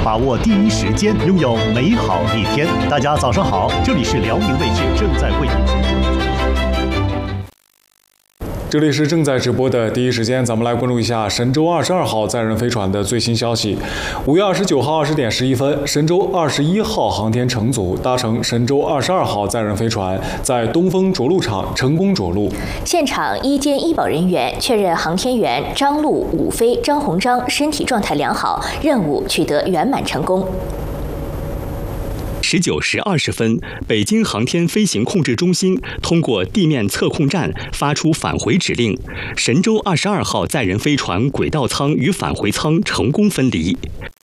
把握第一时间，拥有美好一天。大家早上好，这里是辽宁卫视正在为您直播。 这里是正在直播的第一时间，咱们来关注一下神舟22号载人飞船的最新消息。5月29号20点11分，神舟21号航天乘组搭乘神舟22号载人飞船，在东风着陆场成功着陆。 现场医监医保人员确认航天员张陆、武飞、张鸿章身体状态良好，任务取得圆满成功。 19时20分，北京航天飞行控制中心通过地面测控站发出返回指令，神舟22号载人飞船轨道舱与返回舱成功分离。